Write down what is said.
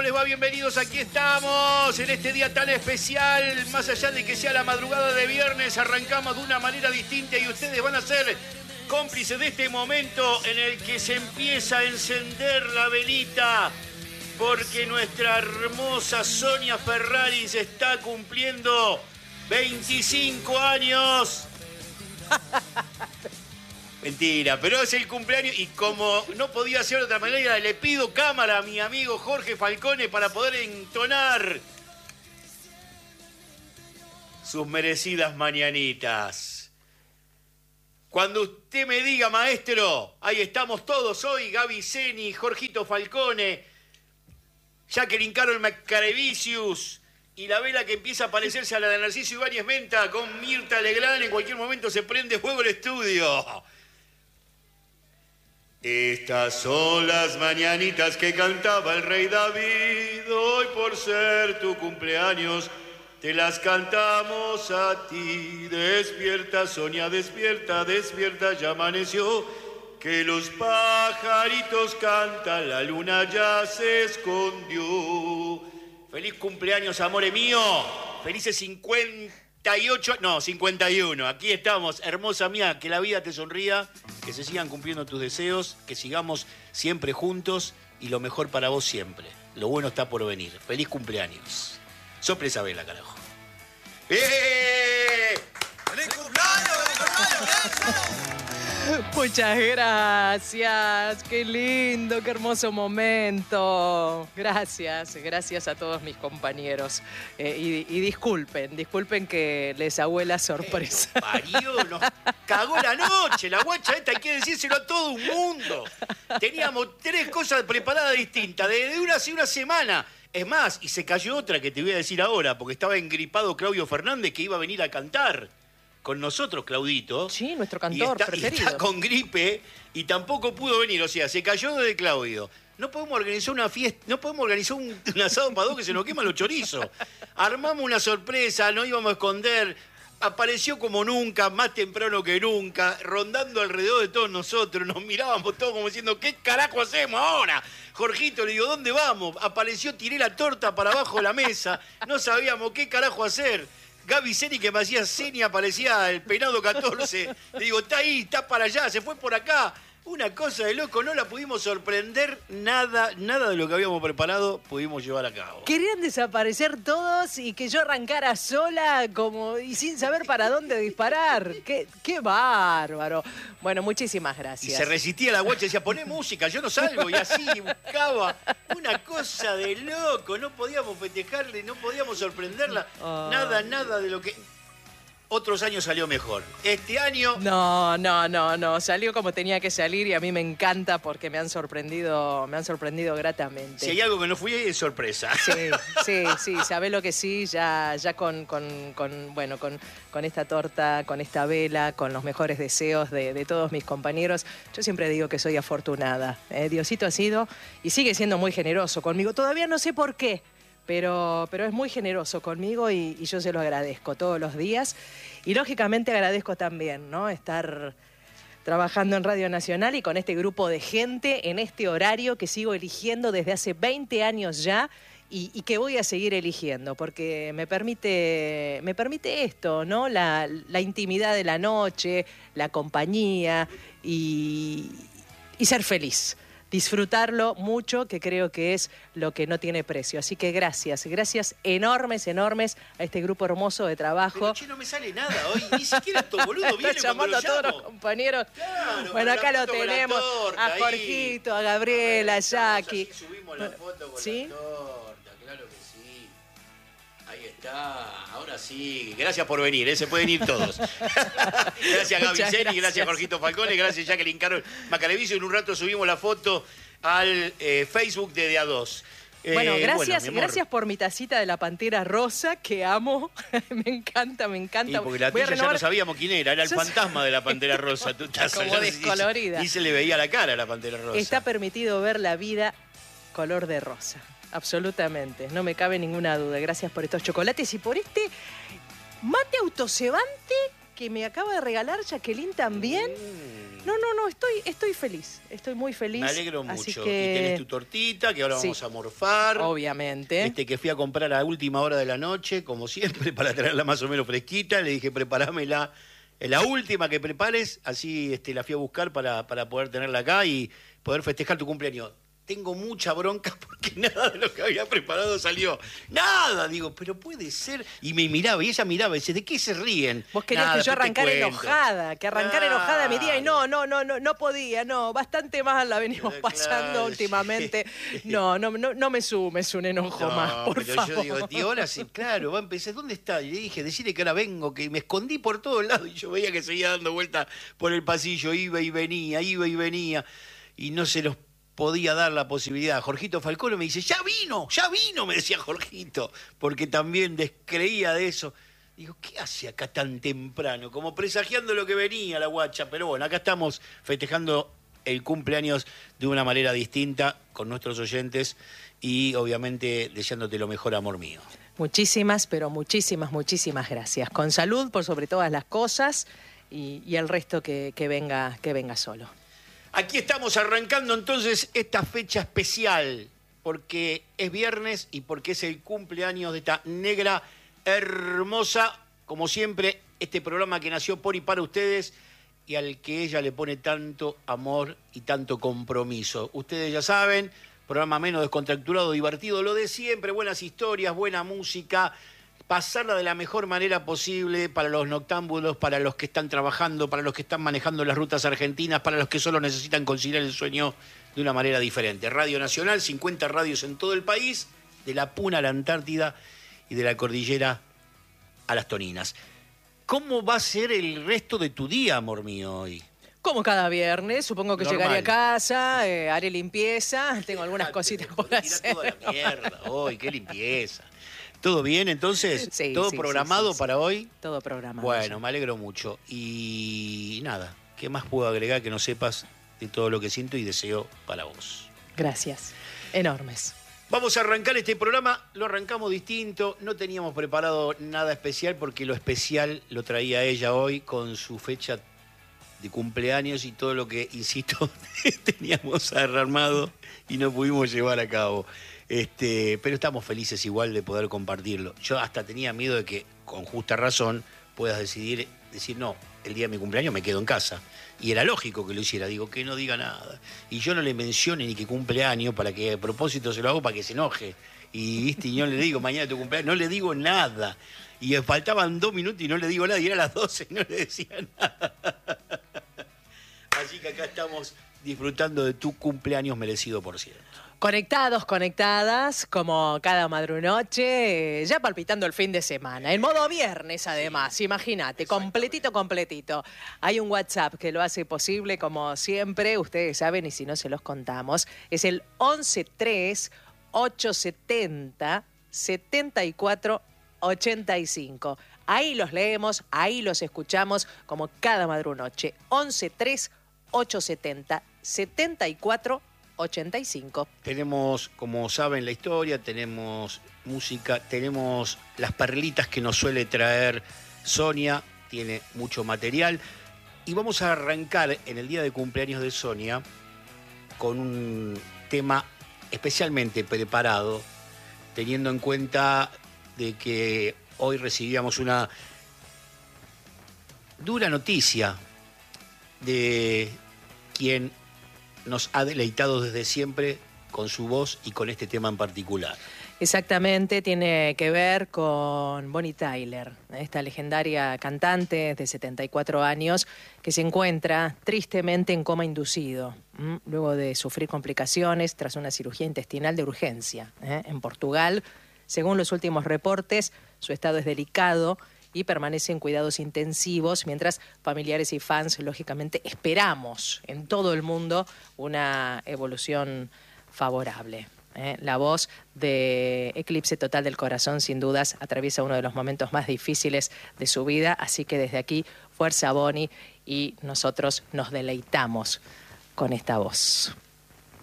les va? Bienvenidos, aquí estamos en este día tan especial. Más allá de que sea la madrugada de viernes, arrancamos de una manera distinta y ustedes van a ser cómplices de este momento en el que se empieza a encender la velita, porque nuestra hermosa Sonia Ferraris está cumpliendo 25 años. Mentira, pero es el cumpleaños y como no podía ser de otra manera, le pido cámara a mi amigo Jorge Falcone para poder entonar sus merecidas mañanitas. Cuando usted me diga, maestro, ahí estamos todos hoy, Gaby Zeni, Jorgito Falcone, Jacqueline Carol Macarevicius y la vela que empieza a parecerse a la de Narciso Ibáñez Menta con Mirta Legrand. En cualquier momento se prende fuego el estudio. Estas son las mañanitas que cantaba el rey David. Hoy por ser tu cumpleaños te las cantamos a ti. Despierta, Sonia, despierta, despierta, ya amaneció. Que los pajaritos cantan, la luna ya se escondió. Feliz cumpleaños, amore mío. Felices 51. Aquí estamos, hermosa mía, que la vida te sonría, que se sigan cumpliendo tus deseos, que sigamos siempre juntos y lo mejor para vos siempre. Lo bueno está por venir. Feliz cumpleaños. Sople esa vela, carajo. ¡Feliz cumpleaños! Muchas gracias, qué lindo, qué hermoso momento. Gracias a todos mis compañeros. Y disculpen que les hago la sorpresa. Parió, nos cagó la noche, la guacha esta, hay que decírselo a todo un mundo. Teníamos 3 cosas preparadas distintas, de una semana. Es más, y se cayó otra que te voy a decir ahora, porque estaba engripado Claudio Fernández, que iba a venir a cantar con nosotros, Claudito. Sí, nuestro cantor preferido. Está con gripe y tampoco pudo venir, o sea, se cayó de Claudio. No podemos organizar una fiesta, no podemos organizar un asado para 2 que se nos queman los chorizos. Armamos una sorpresa, no íbamos a esconder. Apareció como nunca, más temprano que nunca, rondando alrededor de todos nosotros. Nos mirábamos todos como diciendo, ¿qué carajo hacemos ahora? Jorgito, le digo, ¿dónde vamos? Apareció, tiré la torta para abajo de la mesa. No sabíamos qué carajo hacer. Gaby Zeni, que me hacía seña, parecía el penado 14. Le digo, está ahí, está para allá, se fue por acá. Una cosa de loco, no la pudimos sorprender, nada de lo que habíamos preparado pudimos llevar a cabo. Querían desaparecer todos y que yo arrancara sola y sin saber para dónde disparar. ¡Qué bárbaro! Bueno, muchísimas gracias. Y se resistía la guacha, decía, poné música, yo no salgo. Y así buscaba una cosa de loco. No podíamos festejarle, no podíamos sorprenderla. Nada de lo que... Otros años salió mejor. Este año... No. Salió como tenía que salir y a mí me encanta porque me han sorprendido gratamente. Si hay algo que no fui, es sorpresa. Sí. ¿Sabés lo que sí? Ya con esta torta, con esta vela, con los mejores deseos de todos mis compañeros, yo siempre digo que soy afortunada. Diosito ha sido y sigue siendo muy generoso conmigo. Todavía no sé por qué. Pero es muy generoso conmigo y yo se lo agradezco todos los días. Y lógicamente agradezco también, ¿no?, estar trabajando en Radio Nacional y con este grupo de gente en este horario que sigo eligiendo desde hace 20 años ya y que voy a seguir eligiendo porque me permite esto, ¿no? La intimidad de la noche, la compañía y ser feliz. Disfrutarlo mucho, que creo que es lo que no tiene precio. Así que gracias enormes a este grupo hermoso de trabajo. Pero no me sale nada hoy, ni siquiera estos boludos vienen. Está llamando a todos los compañeros. Claro, bueno, acá lo tenemos, a Jorgito, a Gabriela, a Jackie. Subimos la foto con ¿sí? la torta, claro que sí. Ahí está, ahora sí. Gracias por venir, se pueden ir todos. Gracias Gaby Zeni, gracias Jorgito Falcone, gracias Jacqueline Carol Macarevicius. En un rato subimos la foto al Facebook de A2. Bueno, gracias por mi tacita de la Pantera Rosa, que amo. Me encanta. Y porque la tuya ya no sabíamos quién era el fantasma de la Pantera Rosa. Tu taza, como descolorida. Y se le veía la cara a la Pantera Rosa. Está permitido ver la vida color de rosa. Absolutamente, no me cabe ninguna duda. Gracias por estos chocolates y por este mate autocebante que me acaba de regalar Jacqueline también. No, estoy feliz. Estoy muy feliz. Me alegro mucho. Así que... Y tenés tu tortita, que ahora Sí. vamos a morfar. Obviamente. Que fui a comprar a última hora de la noche, como siempre, para traerla más o menos fresquita. Le dije, preparámela, la última que prepares, así la fui a buscar para poder tenerla acá y poder festejar tu cumpleaños. Tengo mucha bronca porque nada de lo que había preparado salió. Nada, digo, pero puede ser. Y me miraba, y ella miraba y dice, ¿de qué se ríen? Vos querías Nada, que yo después te arrancara cuento. enojada, enojada mi día y no podía, bastante mal la venimos pasando Claro, últimamente. sí. No me sumes un enojo más, por pero favor. yo digo, tío, ahora sí, claro, va a empezar, ¿dónde está? Y le dije, decirle que ahora vengo, que me escondí por todos lados y yo veía que seguía dando vueltas por el pasillo, iba y venía, y no se los podía dar la posibilidad. Jorgito Falcone me dice, ya vino, me decía Jorgito, porque también descreía de eso. Digo, ¿qué hace acá tan temprano? Como presagiando lo que venía la guacha, pero bueno, acá estamos festejando el cumpleaños de una manera distinta con nuestros oyentes y obviamente deseándote lo mejor, amor mío. Muchísimas, pero muchísimas gracias. Con salud por sobre todas las cosas y el resto que venga solo. Aquí estamos arrancando entonces esta fecha especial, porque es viernes y porque es el cumpleaños de esta negra hermosa, como siempre, este programa que nació por y para ustedes y al que ella le pone tanto amor y tanto compromiso. Ustedes ya saben, programa menos descontracturado, divertido, lo de siempre, buenas historias, buena música, pasarla de la mejor manera posible para los noctámbulos, para los que están trabajando, para los que están manejando las rutas argentinas, para los que solo necesitan conciliar el sueño de una manera diferente. Radio Nacional, 50 radios en todo el país, de la Puna a la Antártida y de la cordillera a las Toninas. ¿Cómo va a ser el resto de tu día, amor mío, hoy? Como cada viernes, supongo que Normal. llegaré a casa, haré limpieza, tengo algunas cositas por hacer. Toda la mierda hoy, qué limpieza. ¿Todo bien entonces? Sí, ¿Todo sí, programado sí. para hoy? Todo programado. Bueno, ya. me alegro mucho. Y nada, ¿qué más puedo agregar que no sepas de todo lo que siento y deseo para vos? Gracias. Enormes. Vamos a arrancar este programa, lo arrancamos distinto, no teníamos preparado nada especial porque lo especial lo traía ella hoy con su fecha de cumpleaños y todo lo que, insisto, teníamos armado y no pudimos llevar a cabo. Pero estamos felices igual de poder compartirlo. Yo hasta tenía miedo de que, con justa razón, puedas decir, no, el día de mi cumpleaños me quedo en casa. Y era lógico que lo hiciera, digo, que no diga nada. Y yo no le mencione ni que cumpleaños para que a propósito se lo hago para que se enoje. Y no le digo, mañana es tu cumpleaños, no le digo nada. Y faltaban 2 minutos y no le digo nada, y era las 12 y no le decía nada. Así que acá estamos disfrutando de tu cumpleaños merecido, por cierto. Conectados, conectadas, como cada madrunoche, ya palpitando el fin de semana. En modo viernes, además, imagínate, completito. Hay un WhatsApp que lo hace posible, como siempre, ustedes saben, y si no se los contamos, es el 113870-7485. Ahí los leemos, ahí los escuchamos, como cada madrunoche. 113870-7485. Tenemos, como saben, la historia, tenemos música, tenemos las perlitas que nos suele traer Sonia, tiene mucho material. Y vamos a arrancar en el día de cumpleaños de Sonia con un tema especialmente preparado, teniendo en cuenta de que hoy recibíamos una dura noticia de quien nos ha deleitado desde siempre con su voz y con este tema en particular. Exactamente, tiene que ver con Bonnie Tyler, esta legendaria cantante de 74 años que se encuentra tristemente en coma inducido, luego de sufrir complicaciones tras una cirugía intestinal de urgencia en Portugal. Según los últimos reportes, su estado es delicado y permanece en cuidados intensivos, mientras familiares y fans, lógicamente, esperamos en todo el mundo una evolución favorable. La voz de Eclipse Total del Corazón, sin dudas, atraviesa uno de los momentos más difíciles de su vida, así que desde aquí, fuerza Bonnie, y nosotros nos deleitamos con esta voz.